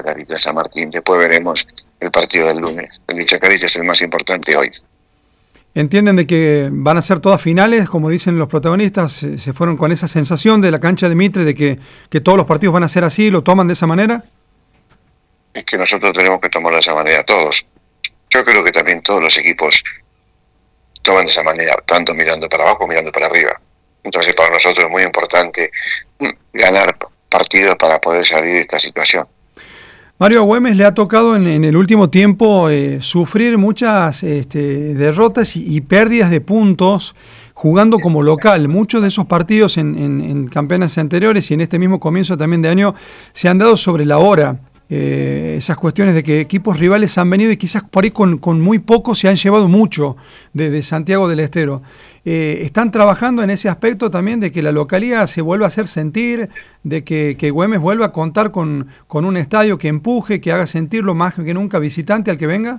Chacarita, en San Martín. Después veremos el partido del lunes. El de Chacarita es el más importante hoy. ¿Entienden de que van a ser todas finales, como dicen los protagonistas? ¿Se fueron con esa sensación de la cancha de Mitre de que todos los partidos van a ser así? ¿Lo toman de esa manera? Es que nosotros tenemos que tomarlo de esa manera todos. Yo creo que también todos los equipos toman de esa manera, tanto mirando para abajo como mirando para arriba. Entonces para nosotros es muy importante ganar partidos para poder salir de esta situación. Mario, a Güemes le ha tocado en el último tiempo sufrir muchas derrotas y pérdidas de puntos jugando como local. Muchos de esos partidos en campeonatos anteriores y en este mismo comienzo también de año se han dado sobre la hora. Esas cuestiones de que equipos rivales han venido y quizás por ahí con muy poco se han llevado mucho de Santiago del Estero. ¿Están trabajando en ese aspecto también de que la localidad se vuelva a hacer sentir, de que Güemes vuelva a contar con un estadio que empuje, que haga sentirlo más que nunca visitante al que venga?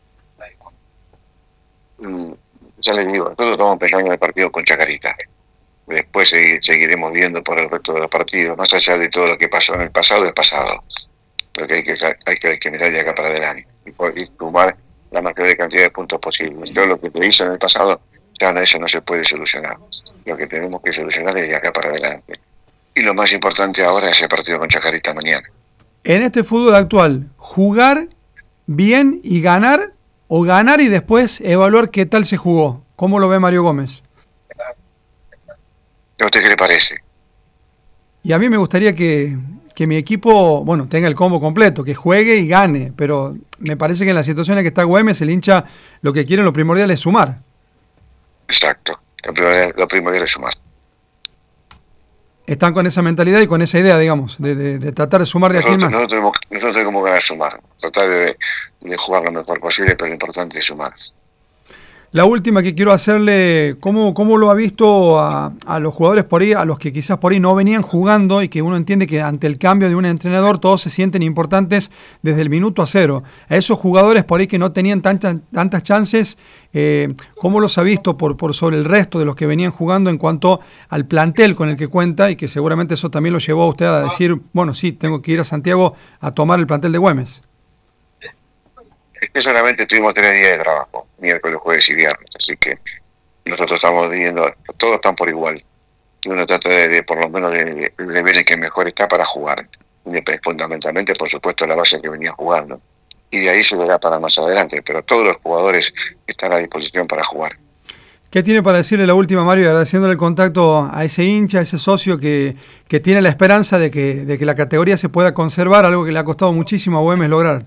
Ya les digo, nosotros estamos pensando en el partido con Chacarita. Después seguiremos viendo por el resto de los partidos. Más allá de todo lo que pasó en el pasado, es pasado. Lo que hay que mirar de acá para adelante y sumar la mayor cantidad de puntos posibles. Yo lo que te hice en el pasado, ya eso no se puede solucionar. Lo que tenemos que solucionar es de acá para adelante. Y lo más importante ahora es el partido con Chacarita mañana. En este fútbol actual, ¿jugar bien y ganar o ganar y después evaluar qué tal se jugó? ¿Cómo lo ve Mario Gómez? ¿A usted qué le parece? Y a mí me gustaría que mi equipo, tenga el combo completo, que juegue y gane, pero me parece que en la situación en la que está Güemes, el hincha lo que quiere, lo primordial es sumar. Exacto, lo primordial es sumar. Están con esa mentalidad y con esa idea, digamos, de tratar de sumar de aquí en más. Nosotros tenemos que ganar sumar, tratar de jugar lo mejor posible, pero lo importante es sumar. La última que quiero hacerle, ¿cómo lo ha visto a los jugadores por ahí, a los que quizás por ahí no venían jugando y que uno entiende que ante el cambio de un entrenador todos se sienten importantes desde el minuto cero? A esos jugadores por ahí que no tenían tantas chances, ¿cómo los ha visto por sobre el resto de los que venían jugando en cuanto al plantel con el que cuenta y que seguramente eso también lo llevó a usted a decir, sí, tengo que ir a Santiago a tomar el plantel de Güemes? Es que solamente tuvimos 3 días de trabajo, miércoles, jueves y viernes, así que nosotros estamos viendo, todos están por igual. Y uno trata de por lo menos de ver el que mejor está para jugar. Fundamentalmente, por supuesto, la base que venía jugando. Y de ahí se verá para más adelante, pero todos los jugadores están a disposición para jugar. ¿Qué tiene para decirle la última, Mario, agradeciéndole el contacto a ese hincha, a ese socio que tiene la esperanza de que la categoría se pueda conservar, algo que le ha costado muchísimo a Güemes lograr?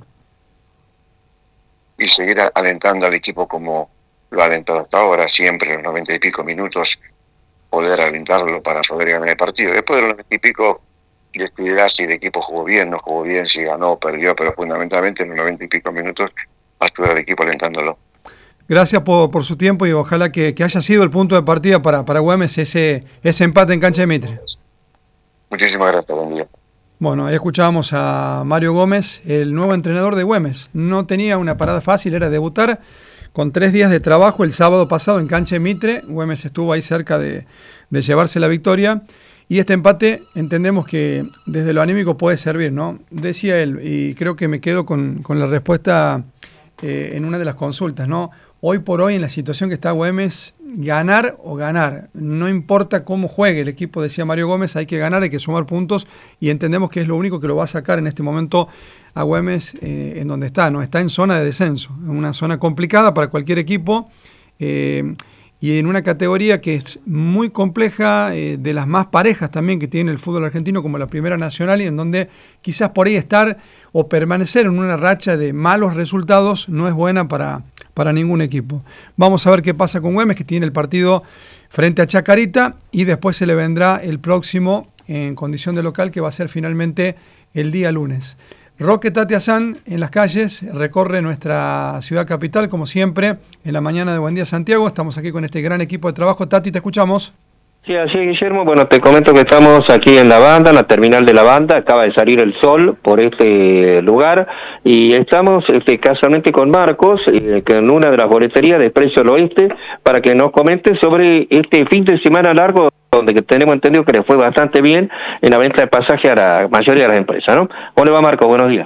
Y seguir alentando al equipo como lo ha alentado hasta ahora, siempre en los 90 y pico minutos, poder alentarlo para poder ganar el partido. Después de los 90 y pico, decidirá si el equipo jugó bien, no jugó bien, si ganó o perdió, pero fundamentalmente en los 90 y pico minutos va a estudiar al equipo alentándolo. Gracias por su tiempo y ojalá que haya sido el punto de partida para Güemes ese empate en cancha de Mitre. Muchísimas gracias, buen día. Bueno, ahí escuchábamos a Mario Gómez, el nuevo entrenador de Güemes. No tenía una parada fácil, era debutar con 3 días de trabajo el sábado pasado en cancha de Mitre. Güemes estuvo ahí cerca de llevarse la victoria. Y este empate entendemos que desde lo anímico puede servir, ¿no? Decía él, y creo que me quedo con la respuesta en una de las consultas, ¿no? Hoy por hoy, en la situación que está Güemes, ganar o ganar. No importa cómo juegue el equipo, decía Mario Gómez, hay que ganar, hay que sumar puntos y entendemos que es lo único que lo va a sacar en este momento a Güemes en donde está, ¿no? Está en zona de descenso, en una zona complicada para cualquier equipo y en una categoría que es muy compleja, de las más parejas también que tiene el fútbol argentino como la Primera Nacional y en donde quizás por ahí estar o permanecer en una racha de malos resultados no es buena para ningún equipo. Vamos a ver qué pasa con Güemes, que tiene el partido frente a Chacarita y después se le vendrá el próximo en condición de local, que va a ser finalmente el día lunes. Roque Tati Azán en las calles, recorre nuestra ciudad capital, como siempre, en la mañana de Buen Día Santiago. Estamos aquí con este gran equipo de trabajo. Tati, te escuchamos. Sí, así es, Guillermo. Bueno, te comento que estamos aquí en La Banda, en la terminal de La Banda. Acaba de salir el sol por este lugar y estamos casualmente con Marcos, en una de las boleterías de Expreso del Oeste, para que nos comente sobre este fin de semana largo, donde tenemos entendido que le fue bastante bien en la venta de pasaje a la mayoría de las empresas, ¿no? ¿Cómo le va, Marcos? Buenos días.